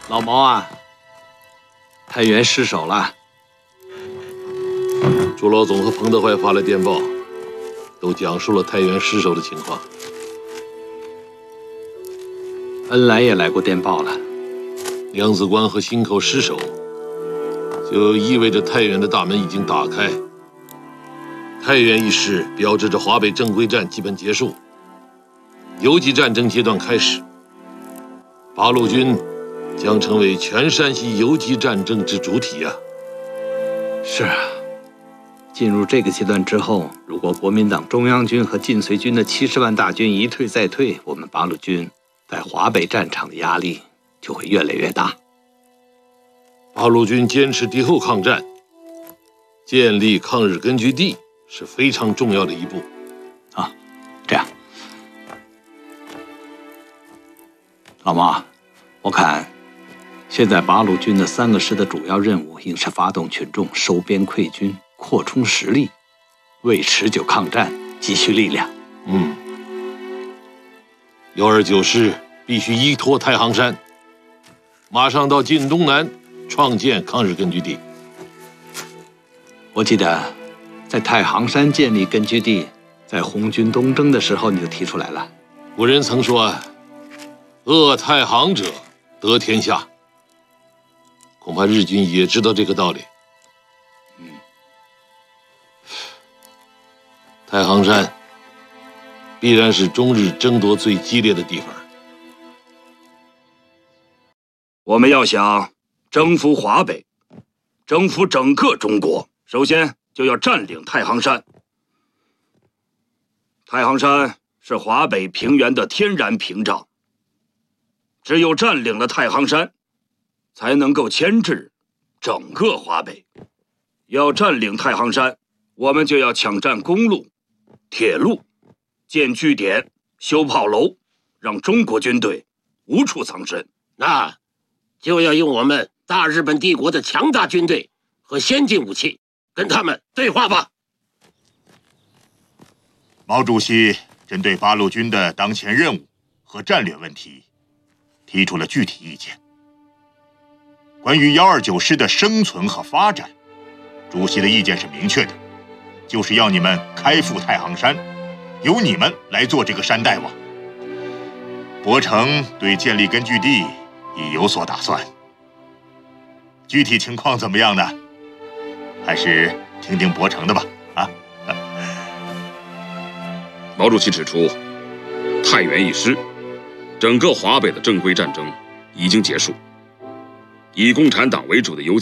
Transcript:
老毛啊，太原失守了。 朱老总和彭德怀发了电报，都讲述了太原失守的情况。 恩来也来过电报了。 娘子关和忻口失守，就意味着太原的大门已经打开。太原一失，标志着华北正规战基本结束，游击战争阶段开始。八路军将成为全山西游击战争之主体啊！ 是啊，进入这个阶段之后，如果国民党中央军和晋绥军的70万大军一退再退，我们八路军在华北战场的压力就会越来越大。 八路军坚持敌后抗战，建立抗日根据地是非常重要的一步。 啊，这样，老毛，我看现在八路军的3个师的主要任务应是发动群众收编溃军，扩充实力，为持久抗战积蓄力量。 129师必须依托太行山，马上到晋东南创建抗日根据地。 我记得在太行山建立根据地，在红军东征的时候你就提出来了。 古人曾说：“扼太行者得天下。”恐怕日军也知道这个道理。太行山必然是中日争夺最激烈的地方。 我们要想征服华北，征服整个中国，首先就要占领太行山。太行山是华北平原的天然屏障，只有占领了太行山，才能够牵制整个华北。要占领太行山，我们就要抢占公路、铁路，建据点、修炮楼，让中国军队无处藏身。 那就要用我们大日本帝国的强大军队和先进武器跟他们对话吧。 毛主席针对八路军的当前任务和战略问题提出了具体意见。关于129师的生存和发展，主席的意见是明确的，就是要你们开赴太行山，由你们来做这个山大王。伯承对建立根据地已有所打算，具体情况怎么样呢？还是听听伯承的吧。 毛主席指出，太原一失，整个华北的正规战争已经结束。以共产党为主的游击